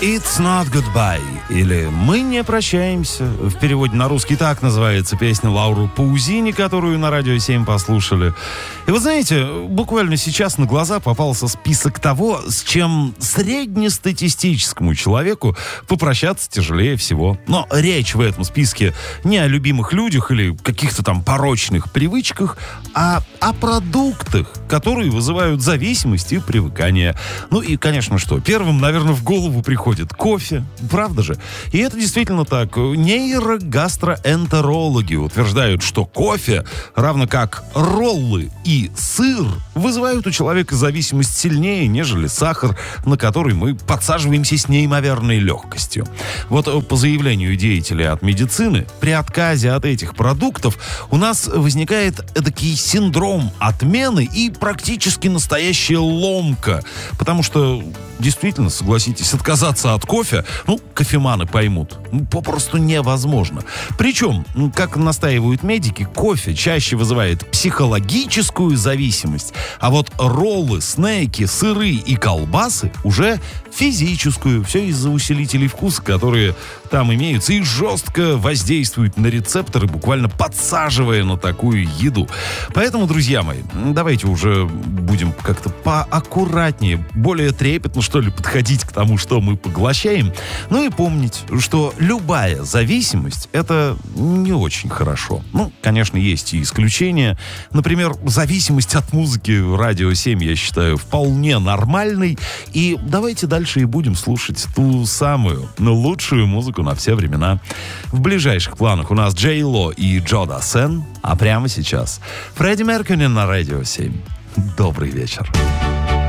It's not goodbye, или «Мы не прощаемся». В переводе на русский так называется песня Лауры Паузини, которую на Радио 7 послушали. И вы знаете, буквально сейчас на глаза попался список того, с чем среднестатистическому человеку попрощаться тяжелее всего. Но речь в этом списке не о любимых людях или каких-то там порочных привычках, а о продуктах, которые вызывают зависимость и привыкание. Ну и, конечно, что? Первым, наверное, в голову приходит кофе, правда же? И это действительно так. Нейрогастроэнтерологи утверждают, что кофе, равно как роллы и сыр, вызывают у человека зависимость сильнее, нежели сахар, на который мы подсаживаемся с неимоверной легкостью. Вот по заявлению деятелей от медицины, при отказе от этих продуктов у нас возникает эдакий синдром отмены и практически настоящая ломка. Потому что, действительно, согласитесь, отказаться от кофе, кофеманы поймут, попросту невозможно. Причем, как настаивают медики, кофе чаще вызывает психологическую зависимость, а вот роллы, снеки, сыры и колбасы уже физическую. Все из-за усилителей вкуса, которые там имеются и жестко воздействуют на рецепторы, буквально подсаживая на такую еду. Поэтому, друзья мои, давайте уже будем как-то поаккуратнее, более трепетно, что ли, подходить к тому, что мы поглощаем. Ну и помнить, что любая зависимость — это не очень хорошо. Конечно, есть и исключения. Например, зависимость от музыки Радио 7, я считаю, вполне нормальной. И давайте дальше и будем слушать ту самую, но лучшую музыку на все времена. В ближайших планах у нас Джей Ло и Джо Дассен, а прямо сейчас Фредди Меркьюри на Радио 7. Добрый вечер.